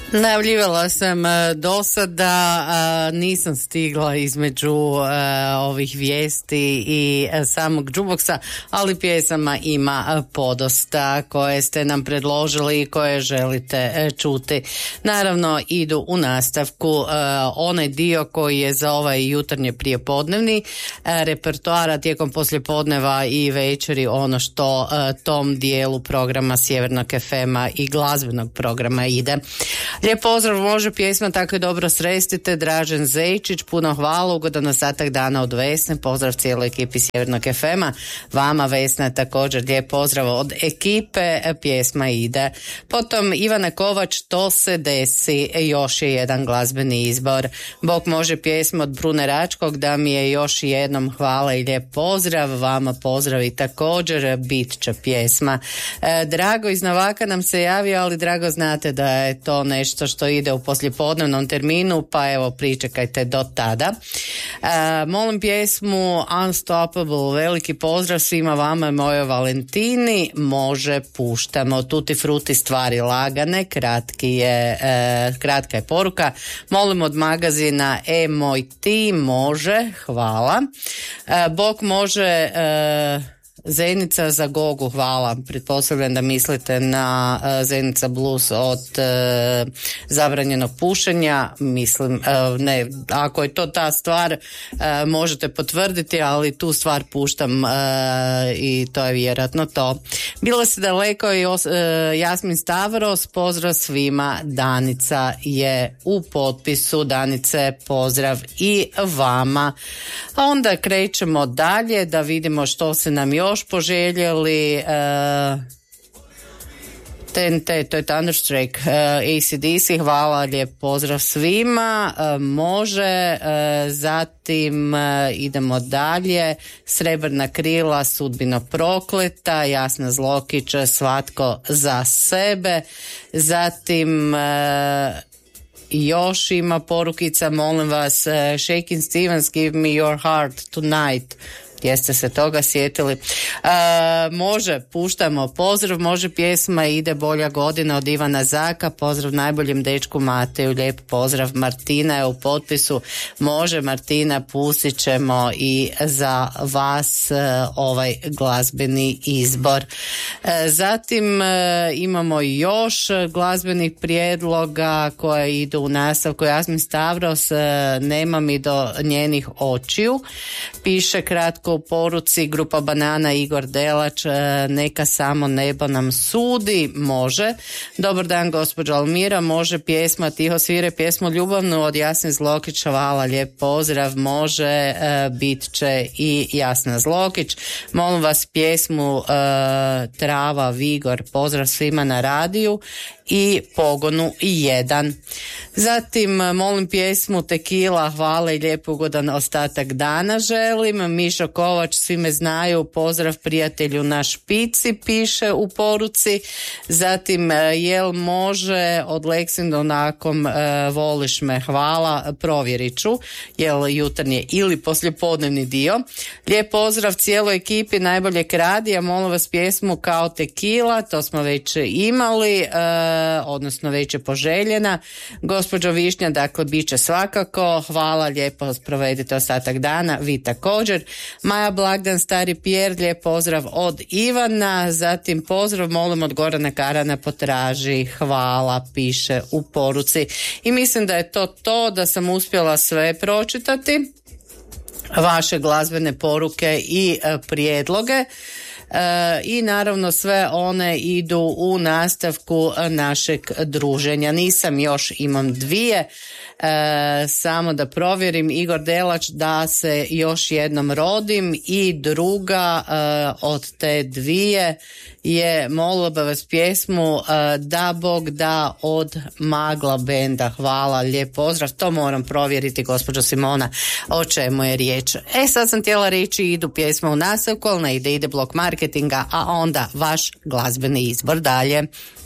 Najavljivala sam do sada, nisam stigla između ovih vijesti i samog džuboksa, ali pjesama ima podosta koje ste nam predložili i koje želite čuti. Naravno idu u nastavku onaj dio koji je za ovaj jutarnje prijepodnevni repertoara tijekom poslijepodneva i večeri, ono što tom dijelu programa Sjevernog FM-a i glazbenog programa ide. Lijep pozdrav, može pjesma Tako je dobro srestite, Dražen Zejčić, puno hvala, ugodan ostatak dana od Vesne, pozdrav cijeloj ekipi Sjevernog FM-a, vama Vesna također lijep pozdrav od ekipe, pjesma ide. Potom Ivana Kovač, To se desi, još je jedan glazbeni izbor. Bog može pjesma od Brune Račkog, da mi je još jednom hvala i lijep pozdrav, vama pozdrav i također bit će pjesma. Drago iz Novaka nam se javio, ali Drago znate da je to nešto što ide u poslijepodnevnom terminu, pa evo pričekajte do tada. Molim pjesmu Unstoppable, veliki pozdrav svima vama i mojoj Valentini, može puštamo Tutti Frutti, stvari lagane, kratka je poruka, molim od magazina Moj ti, može, hvala. Bog može Zenica za Gogu, hvala. Pretpostavljam da mislite na Zenica Blues od zabranjenog pušenja. Mislim, ne, ako je to ta stvar, možete potvrditi, ali tu stvar puštam i to je vjerojatno to. Bilo se daleko i Jasmin Stavros, pozdrav svima. Danica je u potpisu. Danice, pozdrav i vama. A onda krećemo dalje da vidimo što se nam još poželjeli. TNT, to je Thunderstruck, AC/DC, hvala, lijep pozdrav svima. Može, zatim idemo dalje, Srebrna krila, Sudbino prokleta, Jasna Zlokić, Svatko za sebe. Zatim još ima porukica, molim vas, Shakin' Stevens, Give me your heart tonight. Jeste se toga sjetili? Može, puštamo pozdrav, može pjesma Ide bolja godina od Ivana Zaka, pozdrav najboljem dečku Mateju, lijep pozdrav. Martina je u potpisu, može Martina, pustit ćemo i za vas ovaj glazbeni izbor. Zatim imamo još glazbenih prijedloga koje idu u nastavku. Jasmin Stavros, nema mi do njenih očiju, piše kratko u poruci grupa Banana, Igor Delač, neka samo nebo nam sudi, može. Dobar dan gospođo Almira, može pjesma Tiho svire pjesmu ljubavnu od Jasne Zlokić, hvala, lijep pozdrav, može, bit će i Jasna Zlokić. Molim vas pjesmu Trava, Vigor, pozdrav svima na radiju i Pogonu 1. Zatim molim pjesmu Tekila, hvala i lijep ugodan ostatak dana želim. Mišo Kovač, svi me znaju, pozdrav prijatelju na špici, piše u poruci. Zatim jel može od Lexingdonakom voliš me, hvala, provjerit ću jel jutarnje ili poslijepodnevni dio. Lijep pozdrav cijeloj ekipi najboljeg radija, molim vas pjesmu Kao Tekila, to smo već imali, odnosno već je poželjena. Gospođo Višnja, dakle bit će svakako, hvala, lijepo provedite ostatak dana, vi također. Maja Blagdan, Stari Pjer, lijep pozdrav od Ivana. Zatim pozdrav molim od Gorana Karana, potraži, hvala, piše u poruci. I mislim da je to da sam uspjela sve pročitati, vaše glazbene poruke i prijedloge. I naravno sve one idu u nastavku našeg druženja. Nisam još, imam dvije, samo da provjerim. Igor Delač, da se još jednom rodim, i druga od te dvije je molila bi vas pjesmu Da Bog da od Magla benda, hvala, lijep pozdrav, to moram provjeriti gospođo Simona o čemu je riječ. Sad sam htjela reći idu pjesma u nastavku, ali ne ide blok marketinga, a onda vaš glazbeni izbor dalje.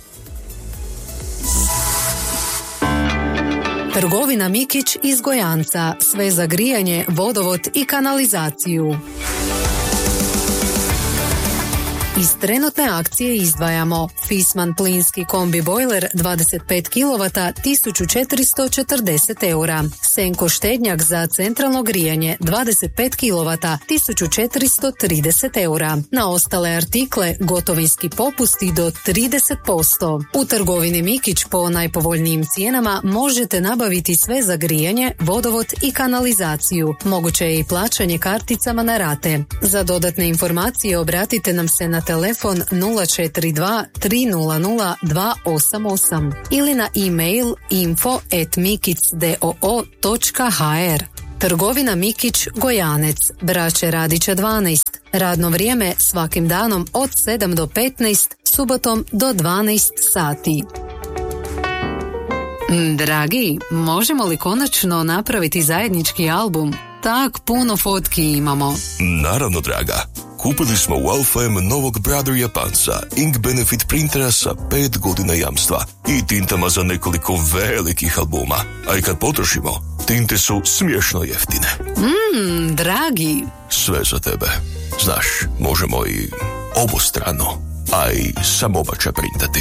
Trgovina Mikić iz Gojanca, sve za grijanje, vodovod i kanalizaciju. Iz trenutne akcije izdvajamo Fisman plinski kombi bojler 25 kW 1440 eura, Senko štednjak za centralno grijanje 25 kW 1430 eura. Na ostale artikle gotovinski popusti do 30%. U trgovini Mikić po najpovoljnijim cijenama možete nabaviti sve za grijanje, vodovod i kanalizaciju. Moguće je i plaćanje karticama na rate. Za dodatne informacije obratite nam se na telefon 042 300 288 ili na e-mail info@mikic.doo.hr. Trgovina Mikić, Gojanec, Braće Radića 12. Radno vrijeme svakim danom od 7 do 15, subotom do 12 sati. Dragi, možemo li konačno napraviti zajednički album? Tak puno fotki imamo. Naravno, draga. Kupili smo u Alfa M novog Brother Japanca, Ink Benefit printera sa 5 godina jamstva i tintama za nekoliko velikih albuma. A i kad potrošimo, tinte su smiješno jeftine. Dragi. Sve za tebe. Znaš, možemo i obostrano, a i samobača printati.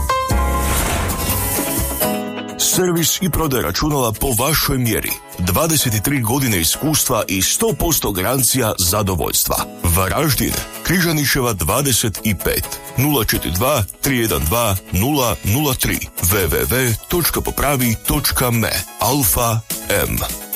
Servis i prodaj računala po vašoj mjeri. 23 godine iskustva i 100% garancija zadovoljstva. Varaždin, Križanićeva 25, 042 312 003, www.popravi.me. Alfa M.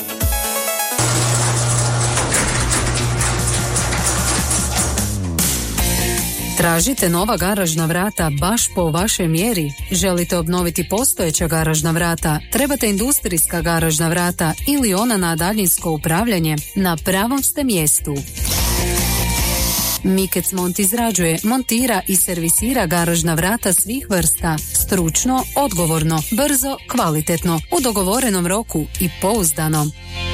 Tražite nova garažna vrata baš po vašoj mjeri? Želite obnoviti postojeća garažna vrata? Trebate industrijska garažna vrata ili ona na daljinsko upravljanje? Na pravom ste mjestu. Mikec Mont izrađuje, montira i servisira garažna vrata svih vrsta, stručno, odgovorno, brzo, kvalitetno, u dogovorenom roku i pouzdano.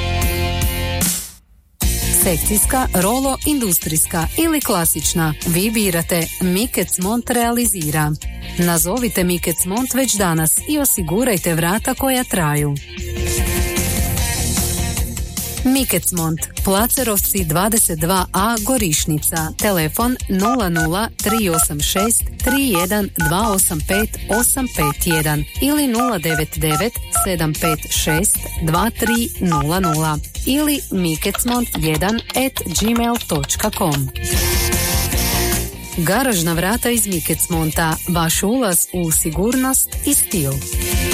Sekcijska, rolo, industrijska ili klasična. Vi birate. Mikec Mont realizira. Nazovite Mikec Mont već danas i osigurajte vrata koja traju. Mikec Mont, Placerovci 22a, Gorišnica, telefon 00 386 31 285 851 ili 099 756 2300 ili mikecmont1@gmail.com. Garažna vrata iz Mikec Monta, vaš ulaz u sigurnost i stil.